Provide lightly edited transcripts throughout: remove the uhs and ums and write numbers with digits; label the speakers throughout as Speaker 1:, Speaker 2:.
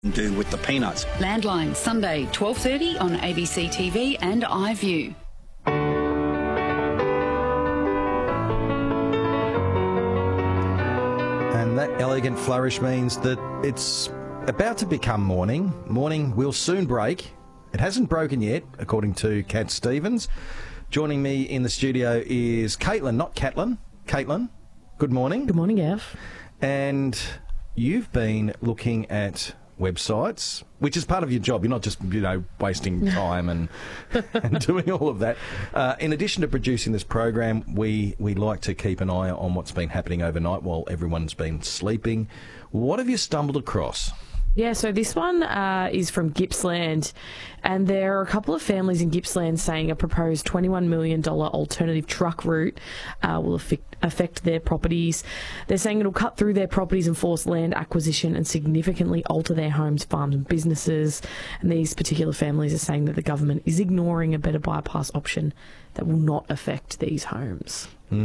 Speaker 1: do with the peanuts.
Speaker 2: Landline, Sunday, 12:30 on ABC TV and iView.
Speaker 3: And that elegant flourish means that it's about to become morning. Morning will soon break. It hasn't broken yet, according to Cat Stevens. Joining me in the studio is Caitlin, not Catlin. Caitlin, good morning.
Speaker 4: Good morning, Gav.
Speaker 3: And you've been looking at websites, which is part of your job. You're not just, wasting time and doing all of that. In addition to producing this program, we like to keep an eye on what's been happening overnight while everyone's been sleeping. What have you stumbled across?
Speaker 4: Yeah, so this one is from Gippsland, and there are a couple of families in Gippsland saying a proposed $21 million alternative truck route will affect their properties. They're saying it'll cut through their properties and force land acquisition and significantly alter their homes, farms and businesses. And these particular families are saying that the government is ignoring a better bypass option that will not affect these homes.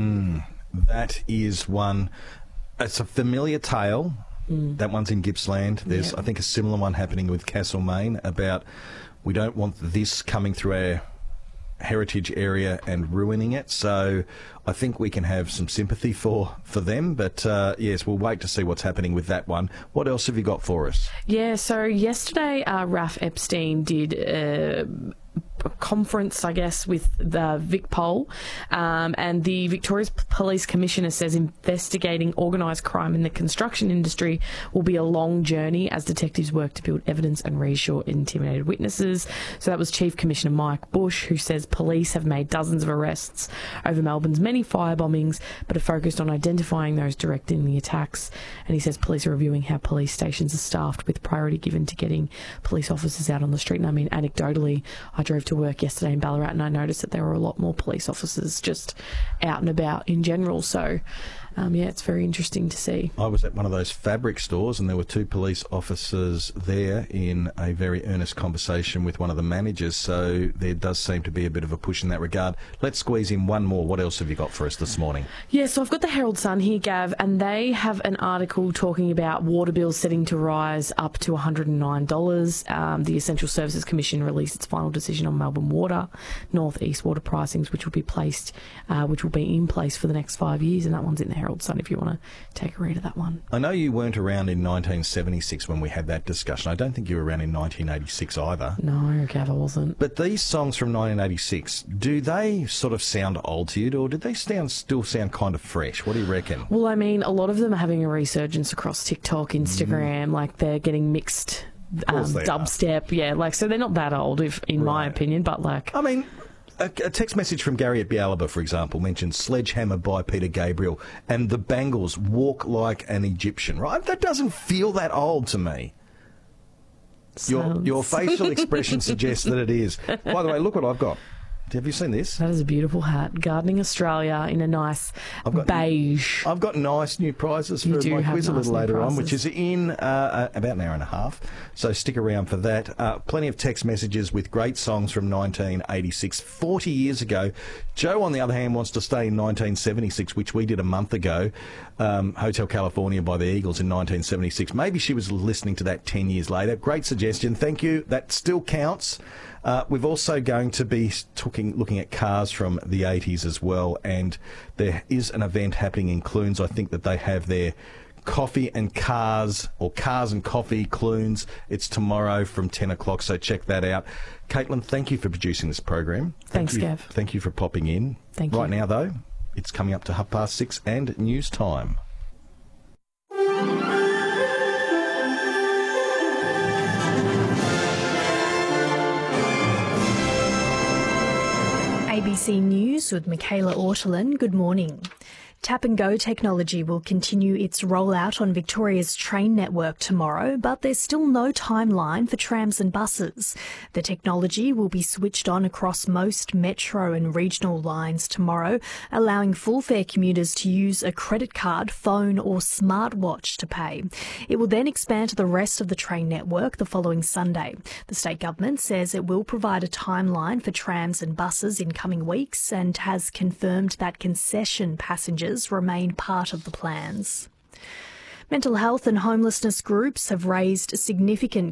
Speaker 3: That is one. It's a familiar tale. That one's in Gippsland. There's, I think, a similar one happening with Castlemaine about we don't want this coming through our heritage area and ruining it. So I think we can have some sympathy for them. But, yes, we'll wait to see what's happening with that one. What else have you got for us? Yeah,
Speaker 4: so yesterday Ralph Epstein did a conference, I guess, with the VicPol, and the Victoria's Police Commissioner says investigating organised crime in the construction industry will be a long journey as detectives work to build evidence and reassure intimidated witnesses. So that was Chief Commissioner Mike Bush, who says police have made dozens of arrests over Melbourne's many fire bombings, but are focused on identifying those directing the attacks. And he says police are reviewing how police stations are staffed with priority given to getting police officers out on the street. And I mean, anecdotally, I drove to work yesterday in Ballarat and I noticed that there were a lot more police officers just out and about in general. So, it's very interesting to see. I was at one of those fabric stores and there were two police officers there in a very earnest conversation with one of the managers. So there does seem to be a bit of a push in that regard. Let's squeeze in one more. What else have you got for us this morning? Yeah, so I've got the Herald Sun here, Gav, and they have an article talking about water bills setting to rise up to $109. The Essential Services Commission released its final decision on Melbourne Water, North East water pricings, which will be in place for the next 5 years, and that one's in the Herald Sun if you want to take a read of that one. I know you weren't around in 1976 when we had that discussion. I don't think you were around in 1986 either. No, Gav, I wasn't. But these songs from 1986, do they sort of sound old to you, or do they still sound kind of fresh? What do you reckon? Well, I mean, a lot of them are having a resurgence across TikTok, Instagram, like they're getting mixed dubstep, so they're not that old, in my opinion, but I mean, a text message from Gary at Bialaba, for example, mentioned Sledgehammer by Peter Gabriel and the Bangles, Walk Like an Egyptian, right? That doesn't feel that old to me. Your facial expression suggests that it is. By the way, look what I've got. Have you seen this? That is a beautiful hat. Gardening Australia in a nice beige. I've got nice new prizes for my quiz a little later on, which is in about an hour and a half. So stick around for that. Plenty of text messages with great songs from 1986, 40 years ago. Joe, on the other hand, wants to stay in 1976, which we did a month ago. Hotel California by the Eagles in 1976. Maybe she was listening to that 10 years later. Great suggestion. Thank you. That still counts. We've also going to be looking at cars from the 80s as well, and there is an event happening in Clunes. I think that they have their coffee and cars, or cars and coffee Clunes. It's tomorrow from 10 o'clock, so check that out. Caitlin, thank you for producing this program. Thanks, Gav. Thank you for popping in. Thank you. Right now, though, it's coming up to 6:30 and news time.
Speaker 5: ABC News with Michaela Ortolin. Good morning. Tap and Go technology will continue its rollout on Victoria's train network tomorrow, but there's still no timeline for trams and buses. The technology will be switched on across most metro and regional lines tomorrow, allowing full fare commuters to use a credit card, phone or smartwatch to pay. It will then expand to the rest of the train network the following Sunday. The state government says it will provide a timeline for trams and buses in coming weeks and has confirmed that concession passengers remain part of the plans. Mental health and homelessness groups have raised significant